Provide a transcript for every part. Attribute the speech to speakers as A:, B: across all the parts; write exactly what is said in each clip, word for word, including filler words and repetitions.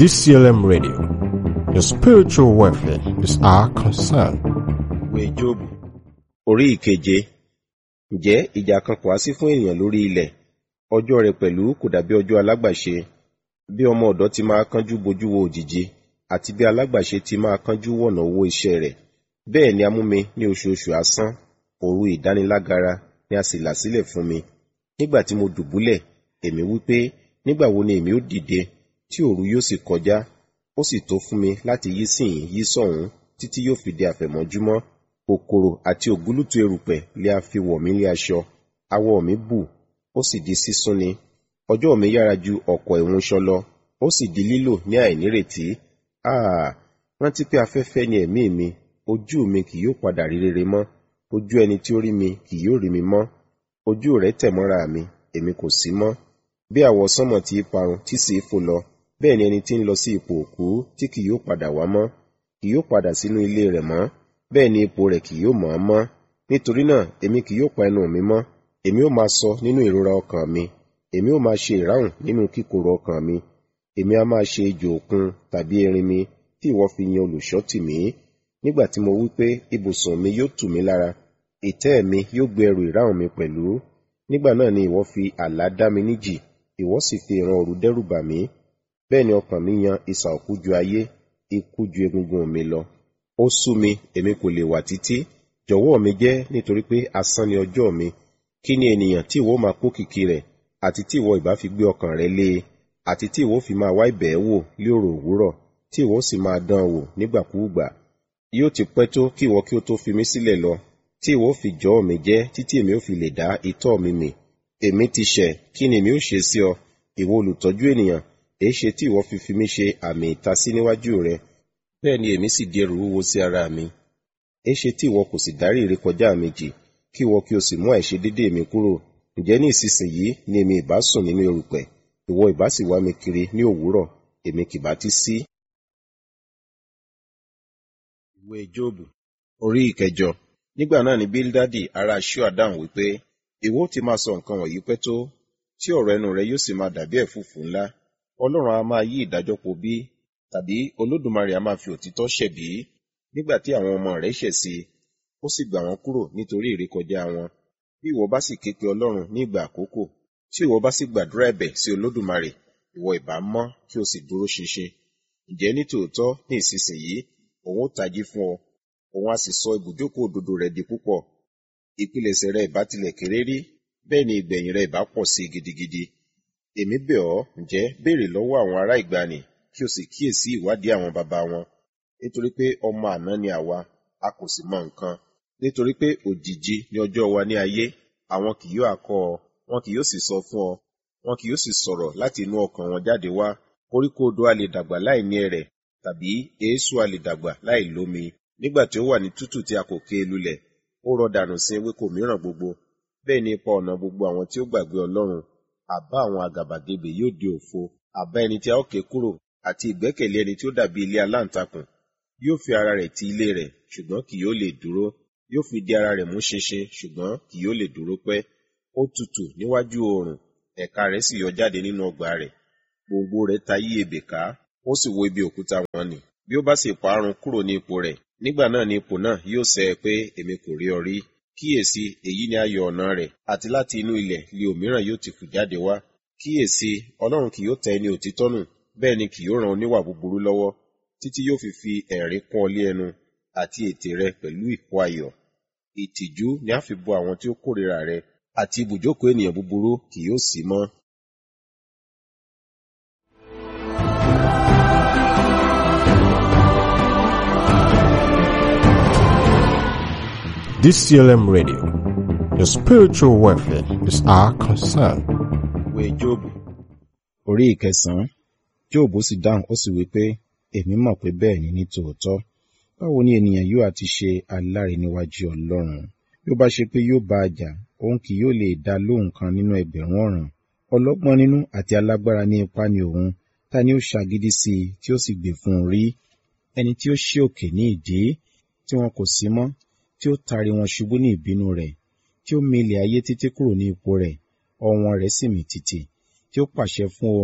A: D C L M Radio. Your spiritual welfare is our concern.
B: Ìwé Jóòbù orí ìkeje. Ǹjẹ́ ìjà kan kò wá sí fún ènìyàn lórí ilẹ̀? Ọjọ́ rẹ̀ pẹ̀lú kò dàbí ọjọ́ alágbàṣe. Bí ọmọ ọ̀dọ́ ti máa kánjú bojú wo òjìji, àti bí alágbàṣe ti máa kánjú wọ̀nà owó iṣẹ́ rẹ̀. Bẹ́ẹ̀ ni a mú mi ní oṣooṣù asán, òru ìdánilágara ni a sì là sílẹ̀ fún mi. Nígbà tí mo dùbúlẹ̀, èmi wí pé, nígbà wo ni èmi ó dìde, tí òru yóò sì kọjá? Ó sì tó fún mi láti yí síhìn yí sọ́hùn títí yóò fi di àfẹ̀mọ́júmọ́. Kòkòrò àti ògúlùtù erùpẹ̀ lé a fi wọ̀ mí lé aṣọ. Awọ mi bù, ó sì di sísún ni. Ọjọ́ mi yára ju ọ̀kọ̀ ìrunṣọ lọ, ó sì di lílò ní àìnírètí. Áà, rántí pé afẹ́fẹ́ ni ẹ̀mí mi, ojú mi kì yóò padà rí rere mọ́, ojú ẹni tí ó rí mi kì yóò rí mi mọ́. Ojú rẹ̀ tẹ̀ mọ́ra mi, èmi kò sí mọ́. Bí àwọsánmọ̀ tí í parun tí sì í fò lọ, bẹ́ẹ̀ ni ẹni tí ń lọ sí ipò òkú tí kì yóò padà wá mọ́, kì yóò padà sínú ilé rẹ̀ mọ́, bẹ́ẹ̀ ni ipò rẹ̀ kì yóò mọ̀ ọ́n mọ́. Nítorí náà, èmi kì yóò pa ẹnu mi mọ́, èmi ó máa sọ nínú ìrora ọkàn mi, èmi ó máa ṣe ìráhùn nínú kíkorò ọkàn mi. Èmi á máa ṣe ejò òkun tàbí erin mi tí ìwọ fi yan olùṣọ́ tì mí. Nígbà tí mo wí pé ibùsùn mi yóò tù mí lára, ìtẹ́ mi yóò gbé ẹrù ìráhùn mi pẹ̀lú. Nígbà náà ni ìwọ fi àlá dá mi níjì, ìwọ sì fi ìran òru dẹ́rù bà mí. Bẹ́ẹ̀ ni ọkàn mi yan isà òkú ju ayé, ikú ju egungun mi lọ. Ó sú mi, èmi kò lè wà títí. Jọ̀wọ́ mi jẹ́, nítorí pé asán ni ọjọ́ mi. Kí ni ènìyàn tí ìwọ máa kó kìkì rẹ̀, àti tí ìwọ ìbá fi gbé ọkàn rẹ̀ lé e, àti tí ìwọ fi máa wá ibẹ̀ wò lí òrò òwúrọ̀, tí ìwọ sì máa dán wò nígbàkúùgbà. Yóò ti pẹ́ tó kí ìwọ kí ó tó fi mí sílẹ̀ lọ, tí ìwọ fi jọ̀ọ́ mi jẹ́ títí èmi ó fi lè dá itọ́ mi mì. Èmi ti ṣẹ̀, kí ni èmi ó ṣe sí ọ, ìwọ olùtọ́jú ènìyàn? Èéṣe tí ìwọ fi fi mí ṣe àmì ìtasí níwájú rẹ? Bẹ́ẹ̀ ni èmi sì di ẹrù wúwo sí ara mi. Èéṣe tí ìwọ kò sì dárí ìrékọjá mi jì, kí ìwọ kí o sì mú àìṣedéédéé mi kúrò? Ǹjẹ́ ní ìsinsìnyí ni èmi ìbá sùn nínú erùpẹ̀, ìwọ ìbá sì wá mi kiri ní òwúrọ̀, èmi kì bá ti sí. Ìwé Jóòbù orí ìkẹjọ. Nígbà náà ni Bíldádì ará Ṣúà dáhùn wípé, ìwọ ti máa sọ nǹkan wọ̀nyí pẹ́ tó, tí ọ̀rọ̀ ẹnu rẹ yóò sì máa dàbí ẹ̀fúùfù ńlá. Ọlọ́run a máa yí ìdájọ́ po bí? Tàbí Olódùmarè a máa fi òtítọ́ ṣẹ̀bi? Nígbà tí àwọn ọmọ rẹ̀ ṣẹ̀ sí i, ó sì gbà wọ́n kúrò nítorí ìrékọjá wọn. Bí ìwọ bá sì ké pe Ọlọ́run ní ìgbà àkókò, tí ìwọ bá sì gbàdúrà ẹ̀bẹ̀ sí Olódùmarè, ìwọ ìbá mọ́ kí o sì dúró ṣinṣin. Ǹjẹ́ ní tòótọ́ ní ìsinsìnyí, òun ó tají fún ọ, òun á sì sọ ibùjókòó òdodo rẹ di púpọ̀. Ìpilẹ̀ṣẹ̀ rẹ ìbá tilẹ̀ kéré rí, bẹ́ẹ̀ ni ìgbẹ̀yìn rẹ ìbá pọ̀ sí gidigidi. Èmi bẹ̀ ọ́, ǹjẹ́ béèrè lọ́wọ́ àwọn ará ìgbàanì, kí o sì kíyèsí ìwádìí àwọn baba wọn. Nítorí pé ọmọ àná ni àwa, a kò sì mọ nǹkan. Nítorí pé òjìji ni ọjọ́ wa ní ayé, àwọn kì yóò akọ ọ, wọn kì yóò sì sọ fún ọ, wọn kì yóò sì sọ̀rọ̀ láti inú ọkàn wọn jáde wá. Koríko odò a lè dàgbà láì ní ẹrẹ̀, tàbí eéṣú a lè dàgbà láì lómi. Nígbà tí ó wà ní tútù tí a kò ké e lulẹ̀, ó rọ̀ dànù sí ewéko mìíràn gbogbo. Bẹ́ẹ̀ ni ipa ọ̀nà gbogbo àwọn tí ó gbàgbé Ọlọ́run. Àbá àwọn àgàbàgebè yóò di òfo, àbá ẹni tí a ó ké kúrò, àti ìgbẹ́kẹ̀lé ẹni tí ó dàbí ilé aláǹtakùn. Yóò fi ara rẹ̀ ti ilé rẹ̀, ṣùgbọ́n kì yóò lè dúró. Yóò fi di ara rẹ̀ mú ṣinṣin, ṣùgbọ́n kì yóò lè dúró pẹ́. Ó tutù níwájú oòrùn, ẹ̀ka rẹ̀ sì yọ jáde nínú ọgbà rẹ̀. Gbòǹgbò rẹ̀ ta yí ebè ká, ó sì wo ibi òkúta wọn nì. Bí ó bá sì parun kúrò ní ipò rẹ̀, nígbà náà ni ipò náà yóò sẹ́ ẹ pé èmi kò rí ọ rí. Kíyèsí, èyí ni ayọ̀ ọ̀nà rẹ̀, àti láti inú ilẹ̀ lé òmíràn yóò ti fù jáde wá. Kíyèsí, Ọlọ́run kì yóò tẹ ẹni òtítọ́ nù, bẹ́ẹ̀ ni kì yóò ran oníwà búburú lọ́wọ́, títí yóò fi fi ẹ̀rín kún ọ lé ẹnu, àti ètè rẹ pẹ̀lú ìkó ayọ̀. Ìtìjú ni a fi bo àwọn tí ó kórìíra rẹ, àti ibùjókòó ènìyàn búburú kì yóò sí mọ́.
A: D C L M Radio. Your spiritual welfare is our concern.
B: Ìwé Jóòbù orí ìkẹsàn-án. Jóòbù sì dáhùn ó sì wí pé, èmi mọ̀ pé bẹ́ẹ̀ ni ní tòótọ́. Báwo ni ènìyàn yóò àti ṣe aláre níwájú Ọlọ́run? Bí ó bá ṣe pé yóò bá a jà, òun kì yóò lè dá lóhùn kan nínú ẹgbẹ̀rún ọ̀ràn. Ọlọ́gbọ́n nínú àti alágbára ní ipá ni òun, ta ni ó ṣagídí sí i tí ó sì gbè fún un rí? Ẹni tí ó ṣí òkè ní ìdí, tí wọn kò sí mọ́, tí ó tarí wọn ṣubú ní ìbínú rẹ̀, tí ó mì ilẹ̀ ayé títí kúrò ní ipò rẹ̀, ọwọ́n rẹ̀ sì mì tìtì, tí ó pàṣẹ fún oòrùn,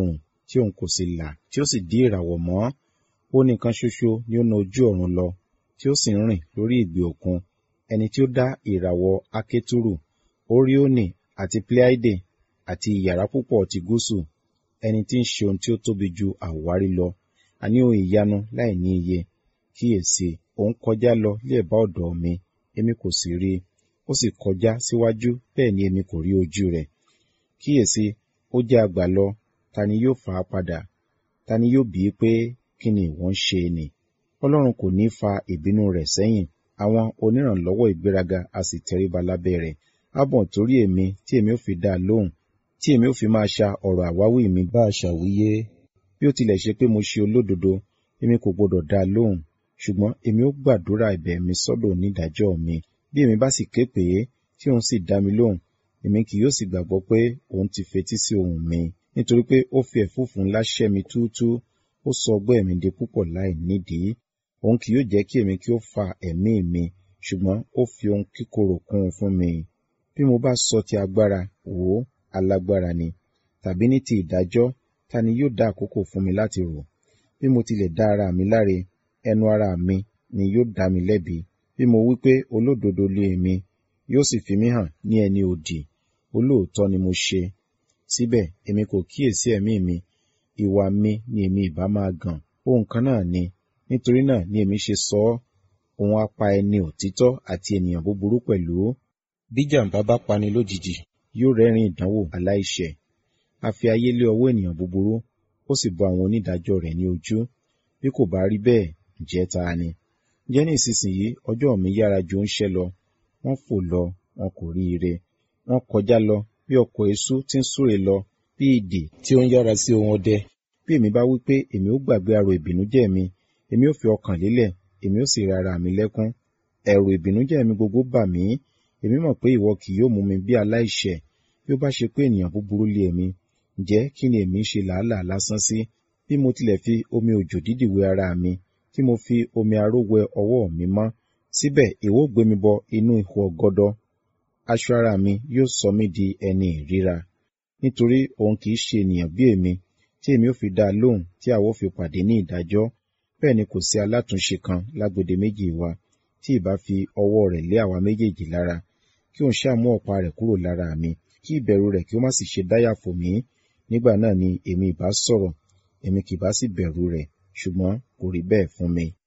C: tí òun kò sì là, tí ó sì dí ìràwọ̀ mọ́. Ó nìkan ṣoṣo ni ó na ojú ọ̀run lọ, tí ó sì ń rìn lórí ìgbì òkun. Ẹni tí ó dá ìràwọ̀ Akétúrù, Óríónì àti Pleiade àti ìyàrá púpọ̀ ti gúúsù. Ẹni tí ń ṣe ohun tí ó tóbi ju àwárí lọ, àní ohun ìyanu láì ní iye. Kíyèsí, òun kọjá lọ ní ẹ̀bá ọ̀dọ̀ mi, èmi kò sì rí i. Ó sì kọjá síwájú, bẹ́ẹ̀ ni èmi kò rí ojú rẹ̀. Kíyèsí, ó jẹ́ àgbà lọ, ta ni yóò fà á padà? Ta ni yóò bí i pé, kí ni ìwọ ń ṣe nì? Ọlọ́run kò ní fa ìbínú rẹ̀ sẹ́yìn, àwọn onírànlọ́wọ́ ìgbéraga a sì tẹríba lábẹ́ rẹ̀. Á bọ̀ torí èmi tí èmi ó fi dá a lóhùn, tí èmi ó fi máa ṣa ọ̀rọ̀ àwáwí mi bá a ṣàwíyé. Bí ó tilẹ̀ ṣe pé mo ṣe olódodo, èmi kò gbọdọ̀ dá a lóhùn, ṣùgbọ́n èmi ó gbàdúrà ẹ̀bẹ̀ mi sọ́dọ̀ onídàájọ́ mi. Bí èmi bá sì ké pè é, tí òun sì dá mi lóhùn, èmi kì yóò sì gbàgbọ́ pé òun ti fetí sí ohùn mi, nítorí pé ó fi ẹ̀fúùfù ńlá ṣẹ́ mi túútúú, ó sọ ọgbẹ́ mi di púpọ̀ láì nídìí. Òun kì yóò jẹ́ kí èmi kí ó fa ẹ̀mí mi, ṣùgbọ́n ó fi ohun kíkorò kún un fún mi. Bí mo bá sọ ti agbára, wò ó, alágbára ni, tàbí ní ti ìdájọ́, ta ni yóò dá àkókò fún mi láti rò? Bí mo tilẹ̀ dá ara mi láre, ẹnu ara mi ni yóò dá mi lẹ́bi. Bí mo wí pé olódodo lé èmi, yóò sì fi mí hàn ní ẹni òdì. Olóòótọ́ ni mo ṣe, síbẹ̀ èmi kò kíyèsí ẹ̀mí mi. Ìwà mi ni èmi ìbá máa gàn. Ohun kan náà ni, nítorí náà ni èmi ṣe sọ ọ́. Òun á pa ẹni òtítọ́ àti ènìyàn búburú pẹ̀lú. Bí jàǹbá bá pani lójijì, yóò rẹ́rìn ìdánwò aláìṣẹ̀. A fi ayé lé ọwọ́ ènìyàn búburú, ó sì bọ àwọn onídàájọ́ rẹ̀ ní ojú. Bí kò bá rí bẹ́ẹ̀, ǹjẹ́ ta ni? Ǹjẹ́ ní ìsinsìnyí ọjọ́ mi yára ju ń ṣẹ́ lọ. Wọ́n fò lọ, wọn kò rí ire. Wọ́n kọjá lọ bí ọkọ̀ eṣú tí ń súre lọ, bí idì tí ó ń yára sí ohun ọdẹ. Bí èmi bá wí pé èmi ó gbàgbé arò ìbìnújẹ́ mi, èmi ó fi ọkàn lélẹ̀, èmi ó sì ra ara mi lẹ́kún. Ẹ̀rù ìbìnújẹ́ mi gbogbo bà mí. Èmi mọ̀ pé ìwọ kì yóò mú mi bí aláìṣẹ̀. Bí ó bá ṣe pé ènìyàn búburú lé èmi, ǹjẹ́ kí ni èmi ṣe làálàá lásán sí? Bí mo tilẹ̀ fi omi òjò dídì wẹ ara mi, tí mo fi omi aró wẹ ọwọ́ mi mọ́, síbẹ̀ ìwọ gbé mi bọ inú ihò ọ̀gọ̀dọ̀. Aṣọ ara mi yóò sọ mí di ẹni ìríra. Nítorí òun kì í ṣe ènìyàn bí èmi, tí èmi ó fi dá a lóhùn tí àwa ó fi pàdé ní ìdájọ́. Bẹ́ẹ̀ ni kò sí alátúnṣe kan lágbede méjì wa, tí ìbá fi ọwọ́ rẹ̀ lé àwa méjèèjì lára. Kí òun ṣáà mú ọ̀pá rẹ̀ kúrò lára mi, kí ìbẹ̀rù rẹ̀ kí ó má sì ṣe dáyà fò mí. Nígbà náà ni èmi ìbá sọ̀rọ̀, èmi kì bá sì bẹ̀rù rẹ̀, ṣùgbọ́n kò rí bẹ́ẹ̀ fún mi.